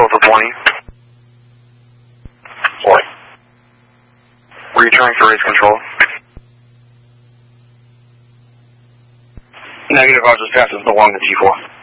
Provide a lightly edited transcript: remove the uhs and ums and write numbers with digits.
control to 20. What? Were you trying to raise control? Negative, I'll just pass it along to T4.